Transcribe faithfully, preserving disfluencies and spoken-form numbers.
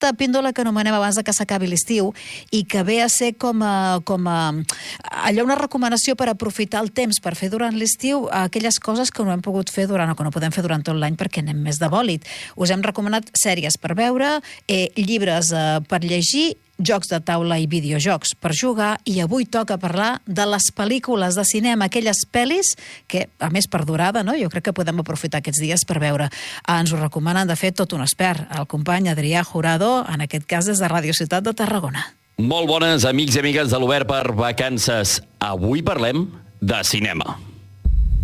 aquesta píndola que anomenem abans de que s'acabi l'estiu i que ve a ser com a, com a allò una recomanació per aprofitar el temps per fer durant l'estiu aquelles coses que no hem pogut fer durant o que no podem fer durant tot l'any perquè anem més de bòlit. Us hem recomanat sèries per veure, eh, llibres eh, per llegir, jocs de taula i videojocs per jugar, i avui toca parlar de les pel·lícules de cinema, aquelles pel·lis que, a més per durada, no? Jo crec que podem aprofitar aquests dies per veure. Ens ho recomanen, de fet, tot un expert, el company Adrià Jurado, en aquest cas des de Ràdio Ciutat de Tarragona. Molt bones, amics i amigues de l'Obert per Vacances. Avui parlem de cinema.